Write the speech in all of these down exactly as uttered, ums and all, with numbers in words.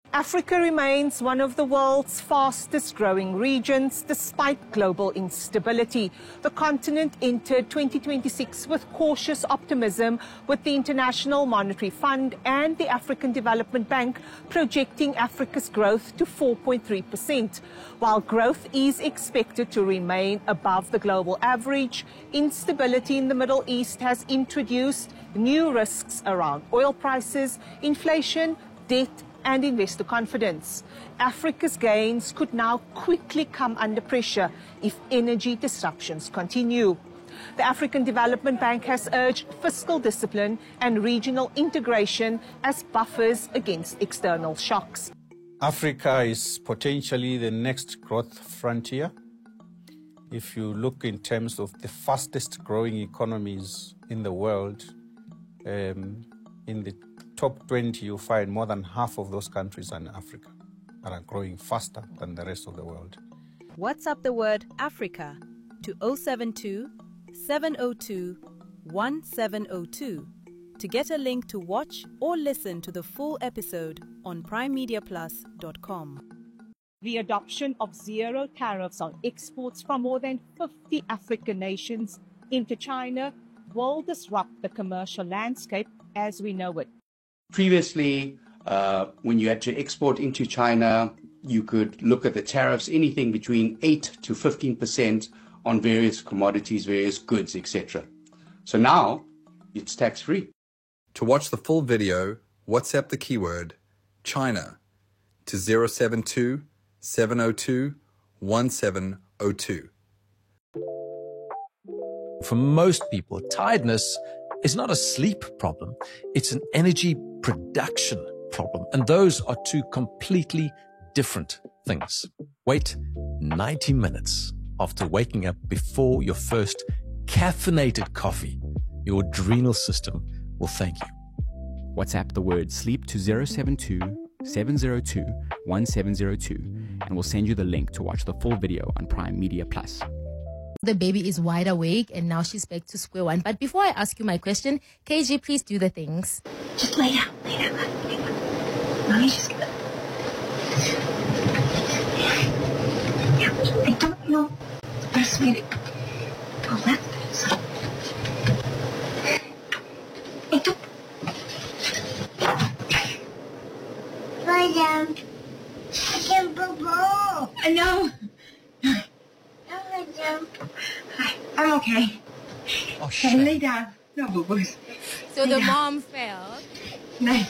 Africa remains one of the world's fastest growing regions despite global instability. The continent entered twenty twenty-six with cautious optimism, with the International Monetary Fund and the African Development Bank projecting Africa's growth to four point three percent. While growth is expected to remain above the global average, instability in the Middle East has introduced new risks around oil prices, inflation, debt, and investor confidence. Africa's gains could now quickly come under pressure if energy disruptions continue. The African Development Bank has urged fiscal discipline and regional integration as buffers against external shocks. Africa is potentially the next growth frontier. If you look in terms of the fastest growing economies in the world, um, in the top twenty, you find more than half of those countries are in Africa and are growing faster than the rest of the world. WhatsApp the word Africa to zero seven two, seven zero two, one seven zero two to get a link to watch or listen to the full episode on prime media plus dot com. The adoption of zero tariffs on exports from more than fifty African nations into China will disrupt the commercial landscape as we know it. Previously, uh, when you had to export into China, you could look at the tariffs, anything between eight to fifteen percent on various commodities, various goods, et cetera. So now it's tax-free. To watch the full video, WhatsApp the keyword China to zero seven two, seven zero two, one seven zero two. For most people, tiredness is not a sleep problem. It's an energy production problem. And those are two completely different things. Wait ninety minutes after waking up before your first caffeinated coffee. Your adrenal system will thank you. WhatsApp the word sleep to zero seven two, seven zero two, one seven zero two and we'll send you the link to watch the full video on Prime Media Plus. The baby is wide awake and now she's back to square one. But before I ask you my question, K G, please do the things. Just lay down, lay down, lay down. Mommy's just gonna... Yeah, I don't know the best way to go back this. I don't... Lie down. I can't boo-boo. I know. Hi, I'm okay. Oh, shit. Lay down. No boo-boos. So lay the down. Mom fell. No.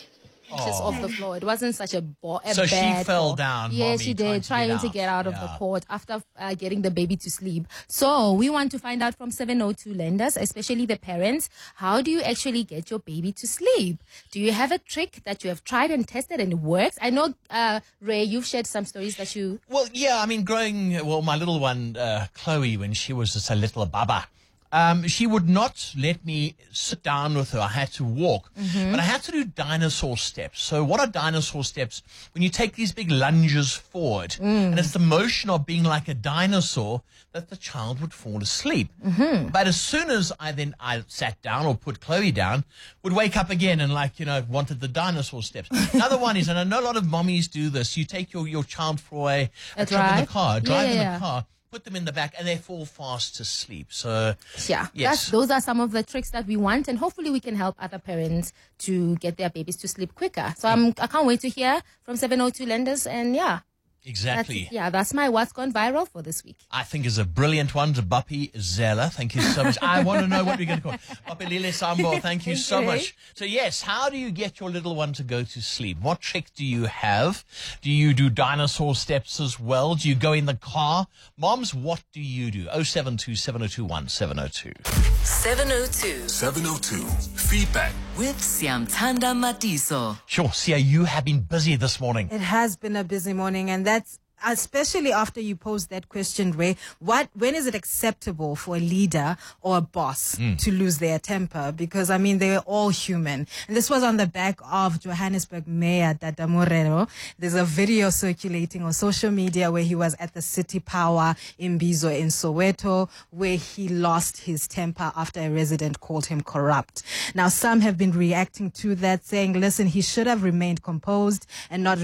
Just off the floor. It wasn't such a, bo- a so bad she fell fall. down. Yes, she did, trying, trying to, get, to get out yeah. of the court after uh, getting the baby to sleep. So we want to find out from seven oh two lenders, especially the parents, how do you actually get your baby to sleep? Do you have a trick that you have tried and tested and it works? I know, uh, Ray, you've shared some stories that you... Well, yeah, I mean, growing, well, my little one, uh, Chloe, when she was just a little baba, Um, she would not let me sit down with her. I had to walk. Mm-hmm. But I had to do dinosaur steps. So what are dinosaur steps? When you take these big lunges forward, mm. and it's the motion of being like a dinosaur that the child would fall asleep. Mm-hmm. But as soon as I then I sat down or put Chloe down, would wake up again and like, you know, wanted the dinosaur steps. Another one is, and I know a lot of mommies do this, you take your, your child for a, a, a trip in the car, drive yeah, yeah, in the car, put them in the back and they fall fast to sleep. So yeah, yes. that's, those are some of the tricks that we want, and hopefully we can help other parents to get their babies to sleep quicker. So I'm, I can't wait to hear from seven oh two lenders, and yeah. Exactly. That's, yeah, that's my What's Gone Viral for this week. I think is a brilliant one to Bapi Zella. Thank you so much. I want to know what we're going to call Bapi Lile Sambo. Thank you so much. So yes, how do you get your little one to go to sleep? What trick do you have? Do you do dinosaur steps as well? Do you go in the car? Moms, what do you do? oh seven two, seven oh two, one seven oh two. seven oh two. seven oh two. Feedback. With Siamtanda Matiso. Sure, Sia, you have been busy this morning. It has been a busy morning, and that's especially after you posed that question, Ray. What, when is it acceptable for a leader or a boss mm. to lose their temper? Because, I mean, they're all human. And this was on the back of Johannesburg Mayor Dada Morero. There's a video circulating on social media where he was at the City Power in Bizo in Soweto, where he lost his temper after a resident called him corrupt. Now, some have been reacting to that, saying, listen, he should have remained composed and not